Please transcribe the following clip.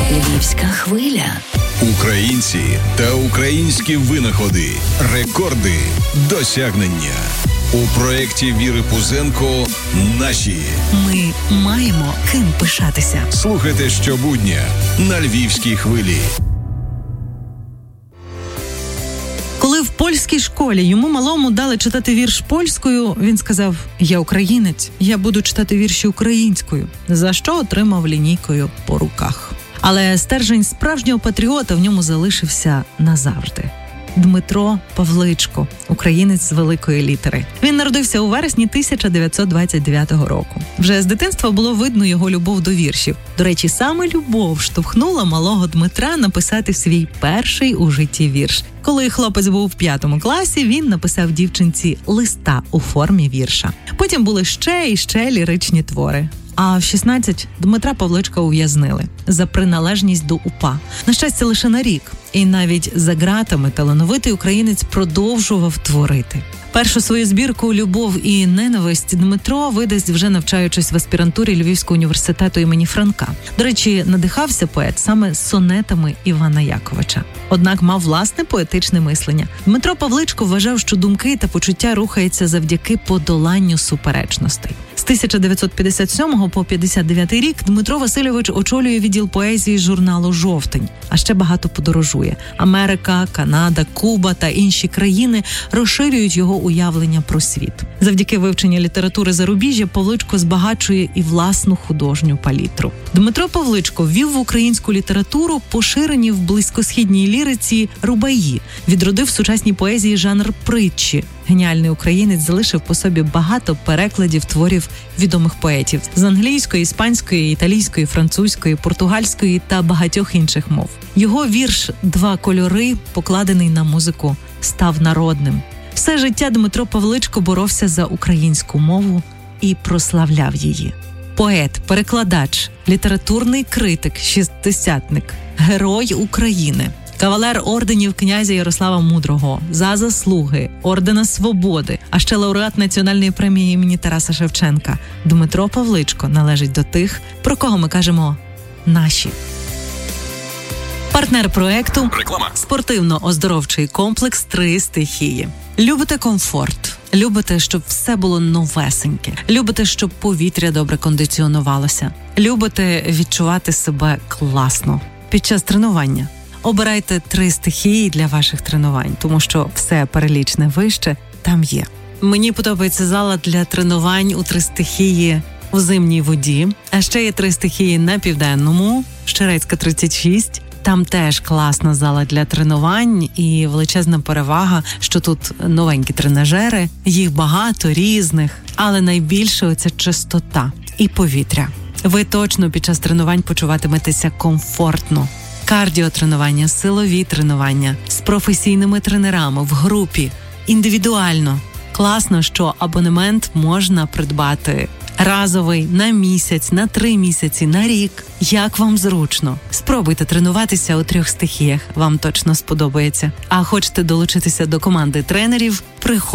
Львівська хвиля. Українці та українські винаходи, рекорди, досягнення. У проєкті Віри Пузенко «Наші». Ми маємо ким пишатися. Слухайте щобудня на Львівській хвилі. Коли в польській школі йому малому дали читати вірш польською, він сказав: «Я українець, я буду читати вірші українською», за що отримав лінійкою по руках. Але стержень справжнього патріота в ньому залишився назавжди. Дмитро Павличко, українець з великої літери. Він народився у вересні 1929 року. Вже з дитинства було видно його любов до віршів. До речі, саме любов штовхнула малого Дмитра написати свій перший у житті вірш. Коли хлопець був в 5 класі, він написав дівчинці листа у формі вірша. Потім були ще і ще ліричні твори. А в 16 Дмитра Павличка ув'язнили за приналежність до УПА. На щастя, лише на рік. І навіть за ґратами талановитий українець продовжував творити. Першу свою збірку «Любов і ненависть» Дмитро видасть, вже навчаючись в аспірантурі Львівського університету імені Франка. До речі, надихався поет саме сонетами Івана Яковича. Однак мав власне поетичне мислення. Дмитро Павличко вважав, що думки та почуття рухаються завдяки подоланню суперечностей. З 1957 по 59 рік Дмитро Васильович очолює відділ поезії журналу «Жовтень», а ще багато подорожує. Америка, Канада, Куба та інші країни розширюють його уявлення про світ. Завдяки вивченню літератури зарубіжжя Павличко збагачує і власну художню палітру. Дмитро Павличко ввів в українську літературу поширені в близькосхідній ліриці рубаї, відродив в сучасній поезії жанр притчі. Геніальний українець залишив по собі багато перекладів творів відомих поетів з англійської, іспанської, італійської, французької, португальської та багатьох інших мов. Його вірш «Два кольори», покладений на музику, став народним. Все життя Дмитро Павличко боровся за українську мову і прославляв її. Поет, перекладач, літературний критик, шістдесятник, герой України. Кавалер орденів князя Ярослава Мудрого, за заслуги, ордена Свободи, а ще лауреат Національної премії імені Тараса Шевченка. Дмитро Павличко належить до тих, про кого ми кажемо «наші». Партнер проекту – спортивно-оздоровчий комплекс «Три стихії». Любите комфорт? Любите, щоб все було новесеньке? Любите, щоб повітря добре кондиціонувалося? Любите відчувати себе класно під час тренування? Обирайте 3 стихії для ваших тренувань, тому що все перелічне вище там є. Мені подобається зала для тренувань у 3 стихії у зимній воді, а ще є 3 стихії на Південному, Щерецька, 36. Там теж класна зала для тренувань і величезна перевага, що тут новенькі тренажери, їх багато, різних, але найбільше оця чистота і повітря. Ви точно під час тренувань почуватиметеся комфортно. Кардіотренування, силові тренування з професійними тренерами в групі, індивідуально. Класно, що абонемент можна придбати разовий на місяць, на 3 місяці, на рік. Як вам зручно. Спробуйте тренуватися у 3 стихіях, вам точно сподобається. А хочете долучитися до команди тренерів? Приходьте.